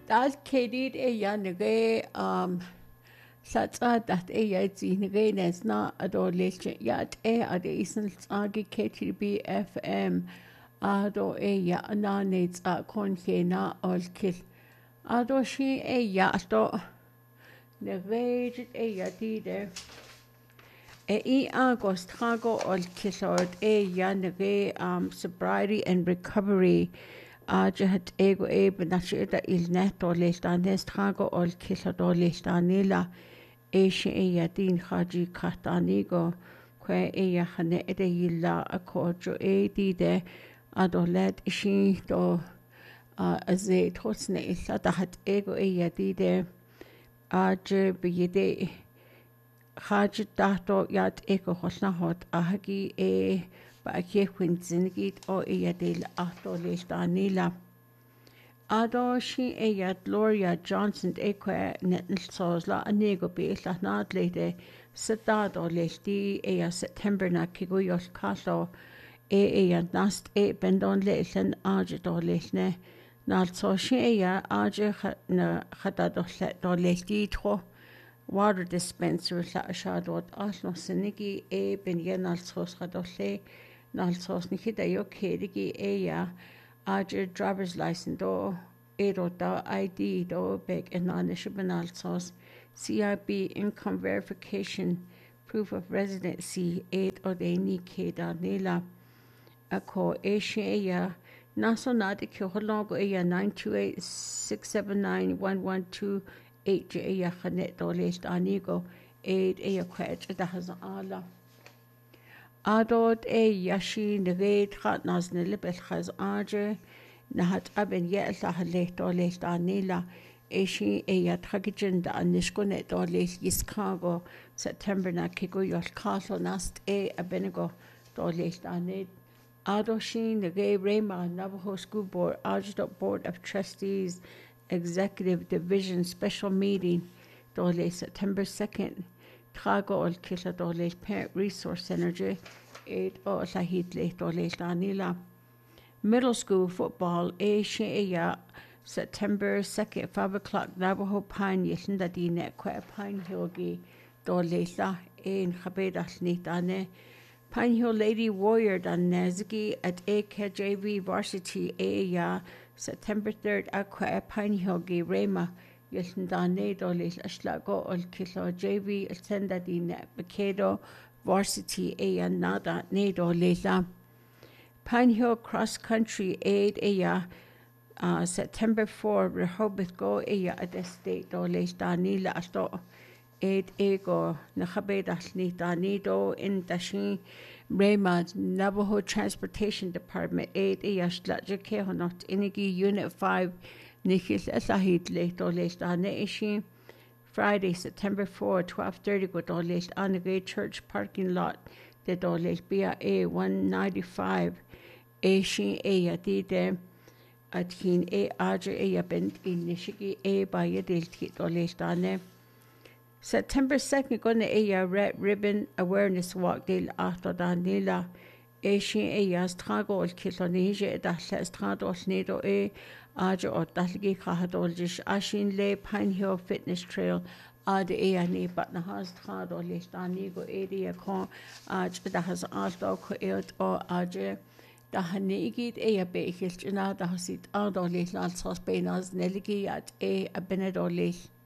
Dal kedid yanige Satsa zinige nesna adolescent yat ade isn agi KTB FM ado ya ananets konjena olkil ado shi ya sto nevej yatide I August trago olkilod yanige sobriety and recovery جهت ego بنشئة النت وليستانيس تراغو أول كيسا دوليستانيلا إيش دين خاجي كاتانيغو كوي خنئة يلا أكوجو ديدة أدولاد إشي دو أزيد حسن إلا تحت ego ديدة بيدي خاجي تحتو ياد ego خلنا هوت أهجي بأكيه كنتزنجيت أو ديل أحطو ليش دانيلا أدو شي لوريا جونسون إكوة نتنصوص لا أنيغو بإسلا ناد ليدي ستادو ليش دي سبتمبرنا كيغو يوش كاسو ناست بندون ليسن آجدو ليشنه نالصو شي آجي خدادو دو ليش دي تخو water dispenser la ashadot aslo senigi ben yenalsos khadosle nalsos nikida yo kedigi ajer driver's license do da ID do beg enanishbanalsos CIB income verification proof of residency or de ni keda nela ako asia naso nadi kholongo 928-679-112 8 خنت دولشت آنیگو خواهد ده از آلا آداد یشی نگید خد نازنلی بلخز آجه نهت ابن یعلا هلیه دولشت آنیلا ایشی تخگجن ده نشکنه دولشت یسکاگو سپتمبر نکیگو یلکاسو نست ابنگو دولشت آنید آدوشی نگید ریما Navajo School Board آجدو Board of Trustees Executive Division Special Meeting dole September 2nd trago ol kila dole Parent Resource Center o lahidle dole danila Middle School Football Asia September 2nd 5 o'clock Navajo Pine yesnda dine kwa Pine Hill dole la khabeda nitane Pine Hill Lady Warrior dan nezgi at AKJV Varsity September 3rd aqua Pine Hill Rema yelndane dolis ashlago ol kilo JV senda din Makedo Varsity nada nedo lela Pine Hill Cross Country Aid September 4 Rehoboth go at the state dolis danila asto Aid ego nakhabeda snita nido in dashin Rema Navajo Transportation Department 8 Yashlaja Kehonot Inigi Unit 5 Nikis Esahid Lech Ishi Friday September 4 12:30 go Dolest Anagay Church parking lot the Dolest BIA 195 Ishi Dide Atkin Aja Bent in Nishiki by Yadil Dolest September 2nd gonna Red Ribbon Awareness Walk del after Danila Asian strago ol Kilonesia dasla strado snedo aja or dalgi kahadoljish Ashin Le Pine Hill Fitness Trail ad ani but na has strado listanigo area con aj da has alto ko o aja da hanigit bekilchna da hasit ado lisal sospenas neligi at a benedolish